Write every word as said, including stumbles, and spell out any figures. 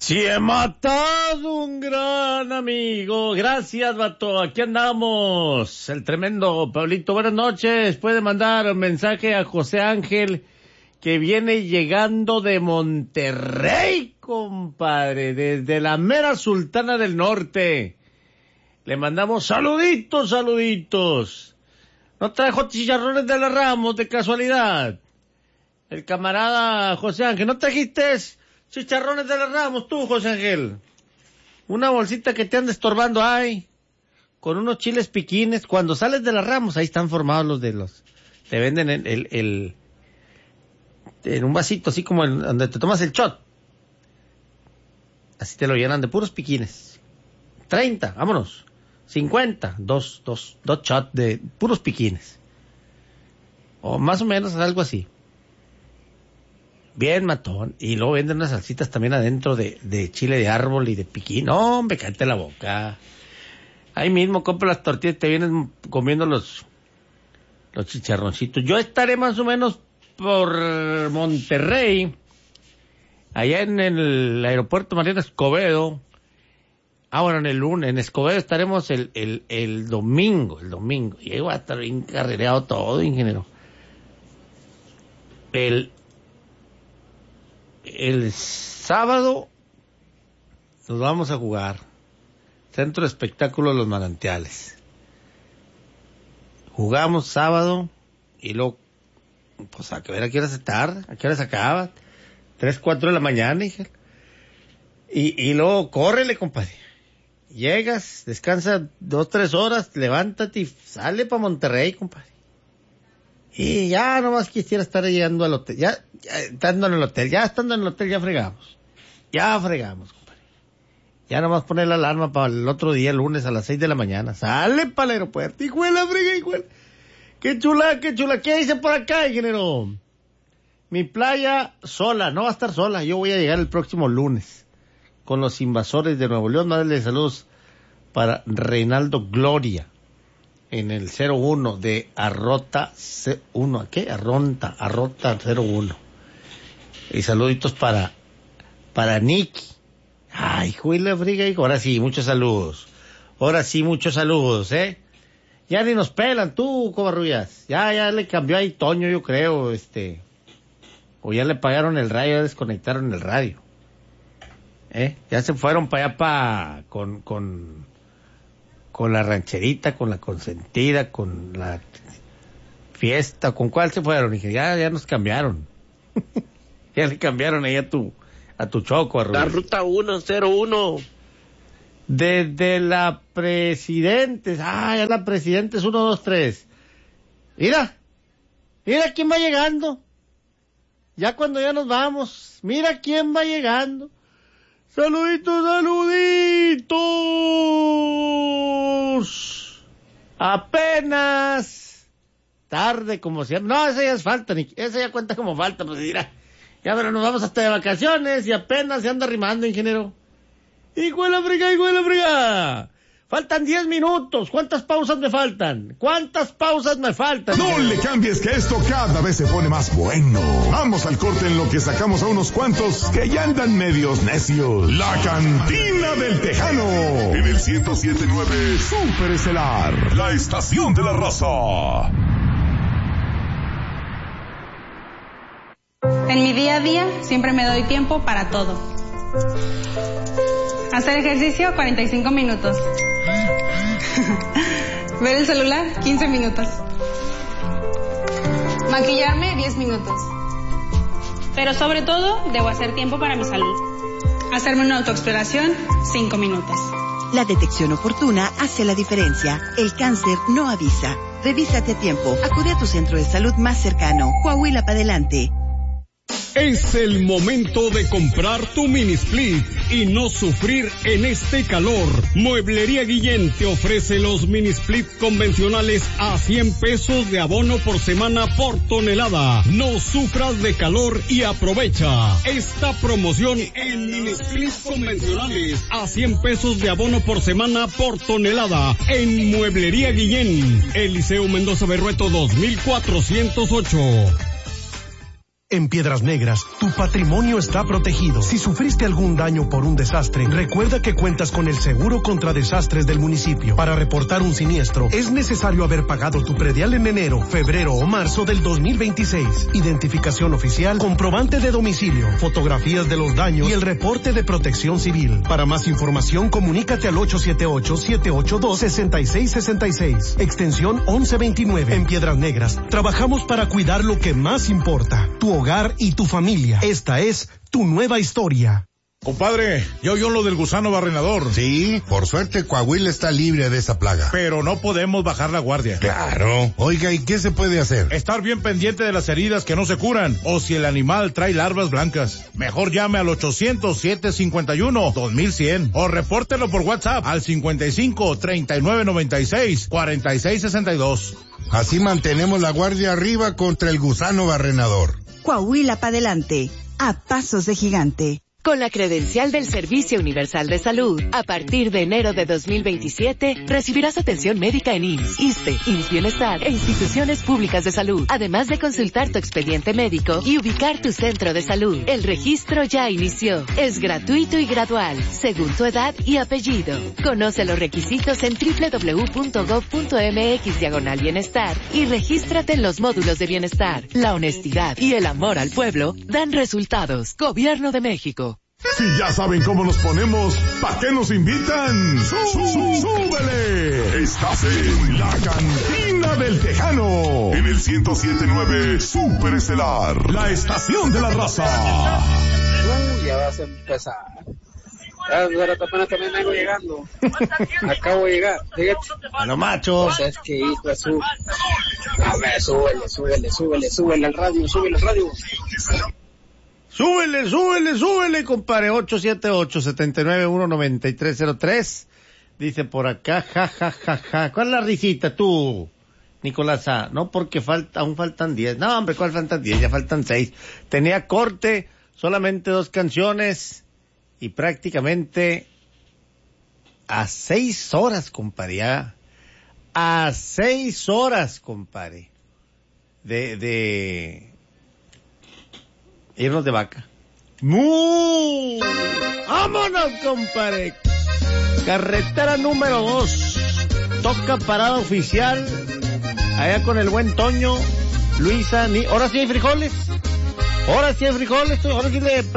Si he matado un gran amigo. Gracias, vato. Aquí andamos. El tremendo Pablito. Buenas noches. Puede mandar un mensaje a José Ángel, que viene llegando de Monterrey, compadre, desde la mera Sultana del Norte. Le mandamos saluditos, saluditos. ¿No trajo chicharrones de la Ramos de casualidad? El camarada José Ángel, ¿no trajiste chicharrones de la Ramos tú, José Ángel? Una bolsita que te anda estorbando, ay, con unos chiles piquines. Cuando sales de la Ramos, ahí están formados los de los... Te venden el... el, el en un vasito, así como en donde te tomas el shot. Así te lo llenan de puros piquines. Treinta, vámonos. Cincuenta, dos, dos, dos shots de puros piquines. O más o menos algo así. Bien matón. Y luego venden unas salsitas también adentro de, de chile de árbol y de piquín. No, hombre, cállate la boca. Ahí mismo compra las tortillas y te vienes comiendo los, los chicharroncitos. Yo estaré más o menos por Monterrey, allá en el aeropuerto Mariano Escobedo. Ah, bueno, en el lunes, en Escobedo estaremos el, el, el domingo, el domingo. Y ahí va a estar bien carrereado todo, ingeniero. El, el sábado nos vamos a jugar Centro de Espectáculo de los Manantiales. Jugamos sábado y luego, pues a que ver a qué hora se tarda, a qué hora se acaba. Tres, cuatro de la mañana, hija. Y, y luego córrele, compadre. Llegas, descansa dos, tres horas, levántate y sale para Monterrey, compadre. Y ya nomás quisiera estar llegando al hotel. Ya, ya estando en el hotel, ya estando en el hotel ya fregamos. Ya fregamos, compadre. Ya nomás poner la alarma para el otro día, el lunes a las seis de la mañana. Sale para el aeropuerto. Hijo de la frega, hijo de... Qué chula, qué chula. ¿Qué dice por acá, ingeniero? Mi playa sola, no va a estar sola. Yo voy a llegar el próximo lunes con los Invasores de Nuevo León. Mándale saludos para Reinaldo Gloria en el cero uno de Arrota uno. ¿Qué? Arronta, Arrota cero uno. Y saluditos para para Nicky. Ay, hijo de la friga, hijo. Ahora sí, muchos saludos. Ahora sí, muchos saludos, ¿eh? Ya ni nos pelan, tú, Covarrubias. Ya, ya le cambió ahí Toño, yo creo, este... O ya le pagaron el radio, ya desconectaron el radio. ¿Eh? Ya se fueron para allá pa... Con, con... Con la rancherita, con la consentida, con la... Fiesta, ¿con cuál se fueron? Dije, ya, ya nos cambiaron. Ya le cambiaron ahí a tu... A tu choco, La ruta uno cero uno. Desde la Presidentes, ah, ya la Presidentes uno, dos, tres. Mira, mira quién va llegando. Ya cuando ya nos vamos, mira quién va llegando. Saluditos, saluditos. Apenas tarde como siempre. No, esa ya es falta, ni esa ya cuenta como falta, pues dirá. Ya, pero nos vamos hasta de vacaciones y apenas se anda rimando, ingeniero. ¡Hijo de la friga, hijo de la friga! Faltan diez minutos. ¿Cuántas pausas me faltan? ¿Cuántas pausas me faltan? No le cambies, que esto cada vez se pone más bueno. Vamos al corte en lo que sacamos a unos cuantos que ya andan medios necios. La Cantina del Tejano. En el ciento siete punto nueve Super Estelar. La estación de la raza. En mi día a día siempre me doy tiempo para todo. Hacer ejercicio, cuarenta y cinco minutos. Ver el celular, quince minutos. Maquillarme, diez minutos. Pero sobre todo, debo hacer tiempo para mi salud. Hacerme una autoexploración, cinco minutos. La detección oportuna hace la diferencia. El cáncer no avisa. Revísate a tiempo. Acude a tu centro de salud más cercano. Coahuila para adelante. Es el momento de comprar tu mini split y no sufrir en este calor. Mueblería Guillén te ofrece los mini split convencionales a cien pesos de abono por semana por tonelada. No sufras de calor y aprovecha esta promoción en mini split convencionales a cien pesos de abono por semana por tonelada en Mueblería Guillén. Eliseo Mendoza Berrueto dos mil cuatrocientos ocho. En Piedras Negras, tu patrimonio está protegido. Si sufriste algún daño por un desastre, recuerda que cuentas con el seguro contra desastres del municipio. Para reportar un siniestro, es necesario haber pagado tu predial en enero, febrero o marzo del dos mil veintiséis. Identificación oficial, comprobante de domicilio, fotografías de los daños y el reporte de protección civil. Para más información, comunícate al ocho siete ocho, siete ocho dos, seis seis seis seis, extensión once veintinueve. En Piedras Negras, trabajamos para cuidar lo que más importa, tu hogar y tu familia. Esta es tu nueva historia. Compadre, ¿ya oyó lo del gusano barrenador? Sí, por suerte Coahuila está libre de esa plaga. Pero no podemos bajar la guardia. Claro. Oiga, ¿y qué se puede hacer? Estar bien pendiente de las heridas que no se curan, o si el animal trae larvas blancas. Mejor llame al ochocientos, siete cincuenta y uno, dos mil cien, o repórtelo por WhatsApp al cincuenta y cinco, treinta y nueve noventa y seis, cuarenta y seis sesenta y dos. Así mantenemos la guardia arriba contra el gusano barrenador. Coahuila para adelante, a pasos de gigante. Con la credencial del Servicio Universal de Salud, a partir de enero de dos mil veintisiete, recibirás atención médica en I M S S, ISSSTE, I M S S Bienestar e instituciones públicas de salud, además de consultar tu expediente médico y ubicar tu centro de salud. El registro ya inició. Es gratuito y gradual, según tu edad y apellido. Conoce los requisitos en doble u doble u doble u punto gob punto eme equis diagonal bienestar y regístrate en los módulos de bienestar. La honestidad y el amor al pueblo dan resultados. Gobierno de México. Si ya saben cómo nos ponemos, ¿pa' qué nos invitan? ¡Sú, súbele! Estás en la Cantina del Tejano, en el ciento siete punto nueve Super Estelar, la estación de la raza. Uh, ya vas a empezar. Ya, apenas también vengo llegando. Acabo de llegar. Fíjate. Bueno, macho. Pues es que hijo de su... A ver, súbele, súbele, súbele, súbele al radio, súbele al radio. Súbele, súbele, súbele, compadre. ocho siete ocho, siete nueve uno, nueve tres cero tres. Dice por acá, ja, ja, ja, ja. ¿Cuál es la risita tú, Nicolás A? No, porque falta, aún faltan diez. No, hombre, ¿cuál faltan diez? Ya faltan seis. Tenía corte, solamente dos canciones y prácticamente a seis horas, compadre. Ya. A seis horas, compadre. De, de... irnos de vaca. ¡Mu! ¡Vámonos, compadre! Carretera número dos. Toca parada oficial. Allá con el buen Toño. Luisa, ni... ¿ahora sí hay frijoles? ¿Ahora sí hay frijoles? ¿Ahora sí le